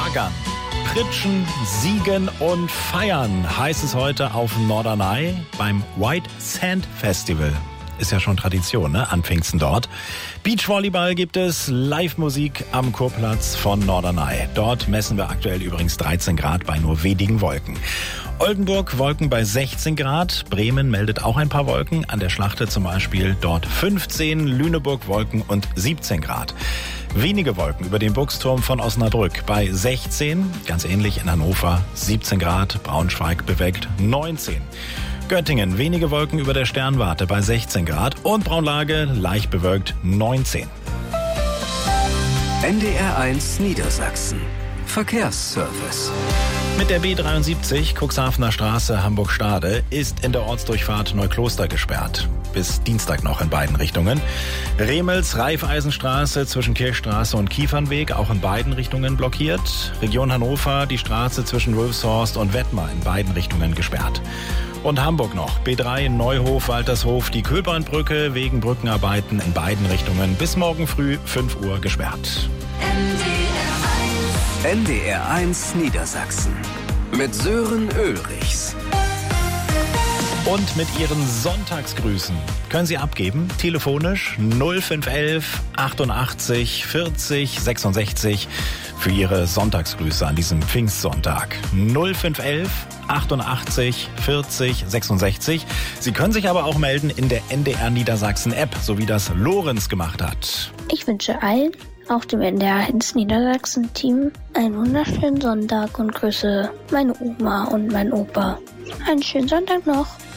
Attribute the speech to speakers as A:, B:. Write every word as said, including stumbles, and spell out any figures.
A: Baggern, Pritschen, Siegen und Feiern heißt es heute auf Norderney beim White Sand Festival. Ist ja schon Tradition, ne? An Pfingsten dort. Beachvolleyball gibt es, Live-Musik am Kurplatz von Norderney. Dort messen wir aktuell übrigens dreizehn Grad bei nur wenigen Wolken. Oldenburg Wolken bei sechzehn Grad. Bremen meldet auch ein paar Wolken. An der Schlachte zum Beispiel dort fünfzehn. Lüneburg Wolken und siebzehn Grad. Wenige Wolken über dem Buchsturm von Osnabrück bei sechzehn. Ganz ähnlich in Hannover siebzehn Grad. Braunschweig bewölkt neunzehn. Göttingen, wenige Wolken über der Sternwarte bei sechzehn Grad und Braunlage leicht bewölkt neunzehn.
B: N D R eins Niedersachsen. Verkehrsservice.
A: Mit der B dreiundsiebzig Cuxhavener Straße Hamburg-Stade ist in der Ortsdurchfahrt Neukloster gesperrt. Bis Dienstag noch in beiden Richtungen. Remels Raiffeisenstraße zwischen Kirchstraße und Kiefernweg auch in beiden Richtungen blockiert. Region Hannover die Straße zwischen Wülfshorst und Wettmar in beiden Richtungen gesperrt. Und Hamburg noch. B drei Neuhof, Waltershof, die Köhlbahnbrücke wegen Brückenarbeiten in beiden Richtungen bis morgen früh fünf Uhr gesperrt.
B: N D R eins Niedersachsen mit Sören Ulrichs.
A: Und mit Ihren Sonntagsgrüßen können Sie abgeben, telefonisch null fünf elf achtundachtzig vierzig sechsundsechzig für Ihre Sonntagsgrüße an diesem Pfingstsonntag. null fünf elf achtundachtzig vierzig sechsundsechzig. Sie können sich aber auch melden in der N D R Niedersachsen App, so wie das Lorenz gemacht hat.
C: Ich wünsche allen, auch dem N D R eins Niedersachsen Team, einen wunderschönen Sonntag und grüße meine Oma und meinen Opa. Einen schönen Sonntag noch.